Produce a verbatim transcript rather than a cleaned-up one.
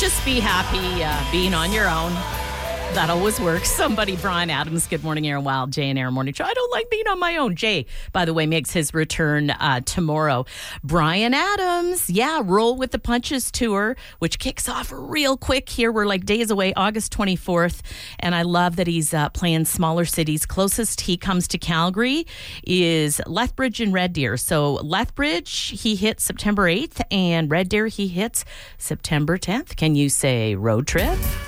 just be happy uh, being on your own. That always works. Somebody, Brian Adams, good morning, Aaron Wild, Jay and Aaron Morning Show. I don't like being on my own. Jay, by the way, makes his return uh, tomorrow. Brian Adams, yeah, Roll with the Punches tour, which kicks off real quick here. We're like days away, August twenty-fourth. And I love that he's uh, playing smaller cities. Closest he comes to Calgary is Lethbridge and Red Deer. So Lethbridge, he hits September eighth, and Red Deer, he hits September tenth. Can you say road trip?